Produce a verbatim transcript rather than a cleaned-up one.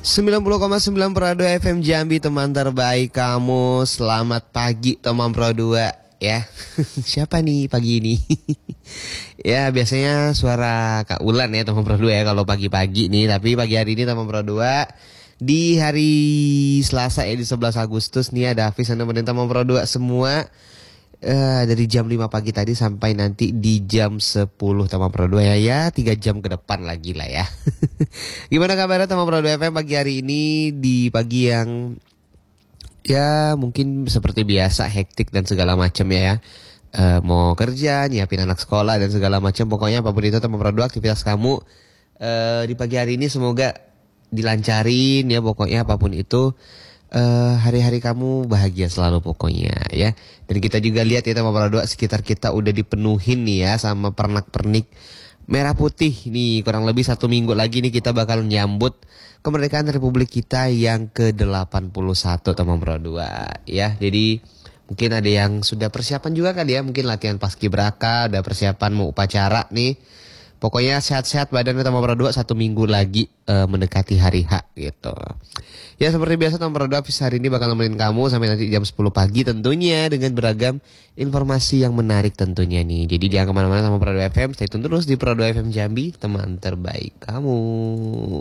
sembilan puluh koma sembilan Pro dua F M Jambi, teman terbaik kamu. Selamat pagi teman Pro dua ya. Siapa nih pagi ini? Ya biasanya suara Kak Ulan ya teman Pro dua ya kalau pagi-pagi nih. Tapi pagi hari ini teman Pro dua, di hari Selasa ya, di sebelas Agustus nih ada Hafiz dan teman teman Pro dua semua. Uh, dari jam lima pagi tadi sampai nanti di jam sepuluh teman Pro dua ya, ya tiga jam ke depan lagi lah ya. Gimana kabarnya teman Pro dua F M pagi hari ini, di pagi yang ya mungkin seperti biasa hektik dan segala macam ya ya. Uh, mau kerja, nyiapin anak sekolah dan segala macam, pokoknya apapun itu teman Pro dua aktivitas kamu uh, di pagi hari ini semoga dilancarin ya, pokoknya apapun itu. Uh, hari-hari kamu bahagia selalu pokoknya ya. Dan kita juga lihat ya teman Pro dua, sekitar kita udah dipenuhin nih ya sama pernak-pernik merah putih nih. Kurang lebih satu minggu lagi nih kita bakal nyambut kemerdekaan Republik kita yang ke delapan puluh satu teman Pro dua ya. Jadi mungkin ada yang sudah persiapan juga kali ya, mungkin latihan paskibraka, ada persiapan mau upacara nih. Pokoknya sehat-sehat badannya teman Pro dua, satu minggu lagi uh, mendekati hari H gitu. Ya seperti biasa teman Pro dua hari ini bakal nemenin kamu sampai nanti jam sepuluh pagi tentunya, dengan beragam informasi yang menarik tentunya nih. Jadi jangan kemana-mana sama Pro dua F M, stay tune terus di Pro dua F M Jambi, teman terbaik kamu.